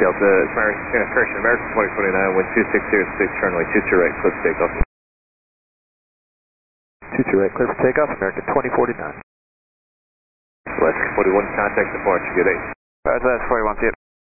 Delta, correction, American 2029, wind 2606, runway 22 right, clear for takeoff. 22 right, clear for takeoff, American 2049. West 41, contact departure, good day. Roger that, 41, see you.